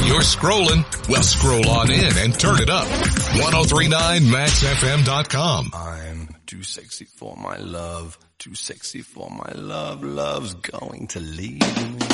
You're scrolling? Well, scroll on in and turn it up. 1039maxfm.com. I'm too sexy for my love. Too sexy for my love. Love's going to leave me.